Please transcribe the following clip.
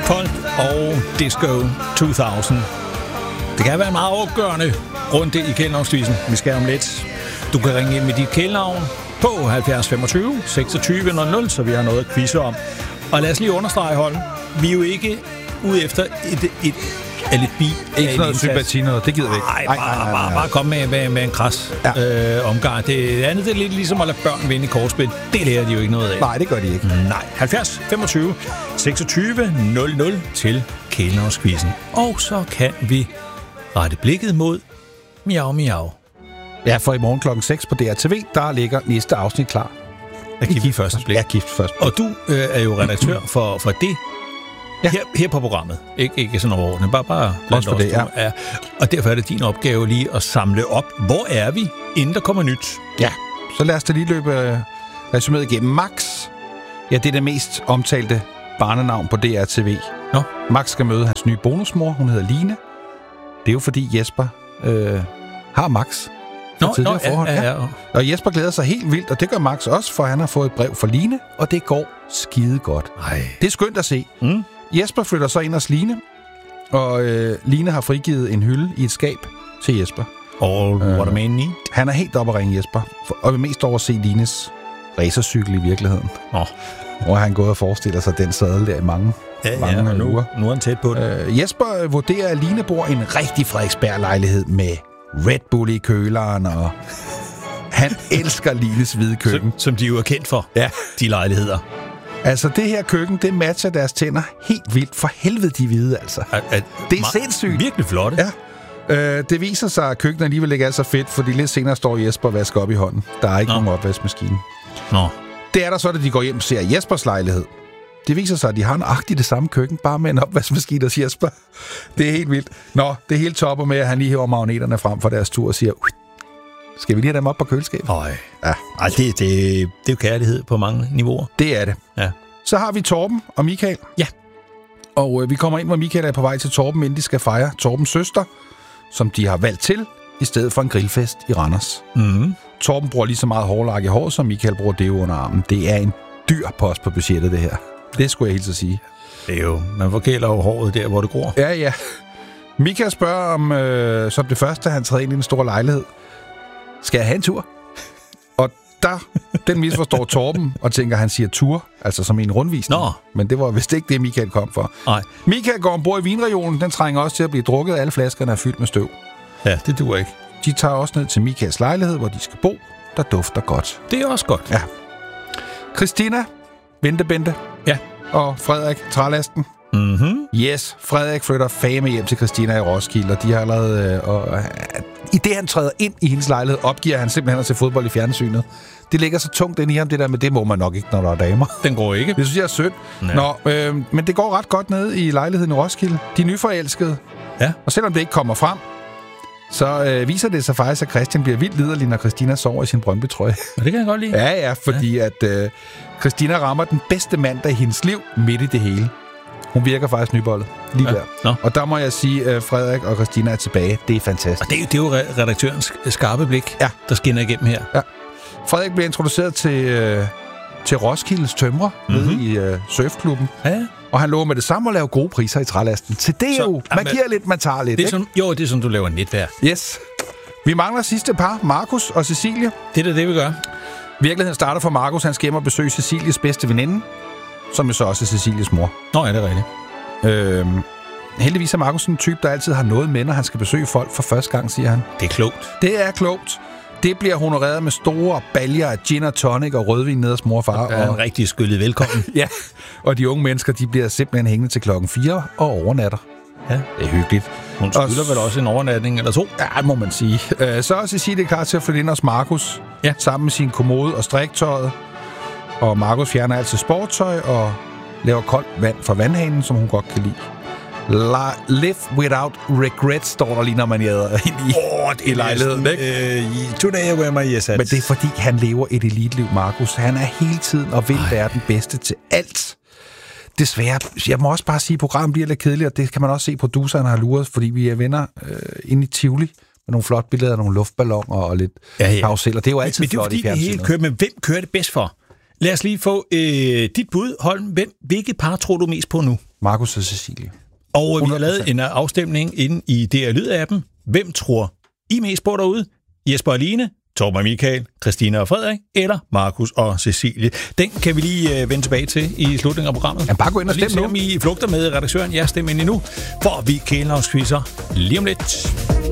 Folk og Disco 2000. Det kan være en meget afgørende runde i kælenavnsquizzen. Vi skal om lidt. Du kan ringe ind med dit kælenavn på 70 25 26 00, så vi har noget at quizze om. Og lad os lige understrege, Holm. Vi er jo ikke ude efter et alibi. Ikke noget sympati noget, det gider vi ikke. Nej, bare komme med en kras omgang. Det andet det er lidt ligesom at lade børn vinde i kortspil. Det lærer de jo ikke noget af. Nej, det gør de ikke. Nej, 70 25 26 00 til kælenavnsquizzen. Og så kan vi rette blikket mod Miau Miau. Ja, for i morgen klokken 6 på DRTV, der ligger næste afsnit klar. Er gift først blik. Ja, gift først blik. Og du er jo redaktør for det her på programmet. Ikke sådan overordnet, bare også for det, ja. Og derfor er det din opgave lige at samle op. Hvor er vi, inden der kommer nyt? Ja, så lad os da lige løbe resumeret igennem. Max, ja, det er det mest omtalte barnenavn på DRTV. Nå. Max skal møde hans nye bonusmor, hun hedder Line. Det er jo fordi Jesper har Max. Ja. Og Jesper glæder sig helt vildt, og det gør Max også, for han har fået et brev fra Line, og det går skide godt. Det er skønt at se. Jesper flytter så ind hos Line, og Line har frigivet en hylde i et skab til Jesper. What a man need. Han er helt oppe at ringe Jesper, og vil mest over at se Lines racercykel i virkeligheden. Hvor han gået og forestiller sig den sadel der i mange uger. Nu er han tæt på det. Jesper vurderer, at Line bor i en rigtig Frederiksberg-lejlighed med Red Bull i køleren, og han elsker Lines hvide køkken. Som de jo er kendt for, de lejligheder. Altså, det her køkken, det matcher deres tænder helt vildt. For helvede, de hvide, altså. Det er sindssygt. Virkelig flotte. Ja. Det viser sig, at køkkenet alligevel ikke er så fedt, fordi lidt senere står Jesper og vasker op i hånden. Der er ikke nogen opvaskemaskine. Det er der så, da de går hjem og ser Jespers lejlighed. Det viser sig, at de har nøjagtigt det samme køkken, bare med en opvaskemaskine hos Jesper. Det er helt vildt. Det hele topper med, at han lige hæver magneterne frem for deres tur og siger, skal vi lige have dem op på køleskabet? Det er jo kærlighed på mange niveauer. Det er det. Ja. Så har vi Torben og Michael. Ja. Og vi kommer ind, hvor Michael er på vej til Torben, inden de skal fejre Torbens søster, som de har valgt til, i stedet for en grillfest i Randers. Torben bruger lige så meget hårlak i hår, som Michael bruger det under armen. Det er en dyr post på budgettet, det her. Det skulle jeg helt så sige. Det er jo, man forkæler jo håret der, hvor det gror. Ja. Michael spørger om, som det første, han træder ind i en stor lejlighed, skal jeg have en tur? Og den misforstår Torben, og tænker, han siger tur, altså som en rundvisning. Men det var vist ikke det, Michael kom for. Nej. Michael går ombord i vinregionen, den trænger også til at blive drukket, alle flaskerne er fyldt med støv. Ja, det duer ikke. De tager også ned til Michaels lejlighed, hvor de skal bo, der dufter godt. Det er også godt. Ja. Christina, Bente. Ja. Og Frederik, trælasten. Yes, Frederik flytter fame hjem til Christina i Roskilde, og de har allerede... I det, han træder ind i hendes lejlighed, opgiver han simpelthen at se fodbold i fjernsynet. Det ligger så tungt ind i ham, det der med, det må man nok ikke, når der er damer. Den går ikke. Det synes jeg er synd. Men det går ret godt nede i lejligheden i Roskilde. De er nyforelskede. Ja. Og selvom det ikke kommer frem, så viser det sig faktisk, at Christian bliver vildt liderlig, når Christina sover i sin Brøndby-trøje. Og det kan jeg godt lide. Ja, fordi at Christina rammer den bedste mand i hendes liv midt i det hele. Hun virker faktisk nybollet. Lige der. Og der må jeg sige, at Frederik og Christina er tilbage. Det er fantastisk. Og det er jo redaktørens skarpe blik, der skinner igennem her. Ja. Frederik bliver introduceret til Roskildes tømrer nede i surfklubben. Ja. Og han lover med det samme at lave gode priser i trælasten. Til det jo. Man giver lidt, man tager lidt. Det er sådan, du laver netværk. Yes. Vi mangler sidste par, Markus og Cecilie. Det er det, vi gør. Virkeligheden starter for Markus. Han skal hjem og besøge Cecilies bedste veninde, som jo så også er Cecilies mor. Ja, det er rigtigt. Heldigvis er Markus en type, der altid har noget med, når han skal besøge folk for første gang, siger han. Det er klogt. Det er klogt. Det bliver honoreret med store baljer af gin og tonic og rødvin ned hos mor og far. Det er en rigtig skyllet velkommen. Ja, og de unge mennesker, de bliver simpelthen hængende til 4 og overnatter. Ja. Det er hyggeligt. Hun skylder vel også en overnatning eller 2? Ja, må man sige. Så er Cecilie klar til at flytte ind hos Markus, sammen med sin kommode og striktøjet. Og Markus fjerner altid sporttøj og laver koldt vand fra vandhanen, som hun godt kan lide. Live without regret, står der lige, når man jader ind i lejligheden. Today I wear my yes hats. Men det er fordi, han lever et eliteliv, Markus. Han er hele tiden og vil være den bedste til alt. Desværre, jeg må også bare sige, at programmet bliver lidt kedeligt, og det kan man også se, produceren har luret, fordi vi er venner inde i Tivoli med nogle flotte billeder, nogle luftballoner og lidt karusel, og det er jo altid flot i fjernsynet. Det hele kører, men hvem kører det bedst for? Lad os lige få dit bud, Holm. Hvilket par tror du mest på nu? Markus og Cecilie. Og vi har lavet en afstemning inde i DR Lyd-appen. Hvem tror I mest på derude? Jesper og Line, Torben og Michael, Christina og Frederik, eller Markus og Cecilie? Den kan vi lige vende tilbage til i slutningen af programmet. Ja, bare gå ind og stemme nu. I flugter med redaktøren. Ja, stem ind nu, for vi kælenavnsquizzer lige om lidt.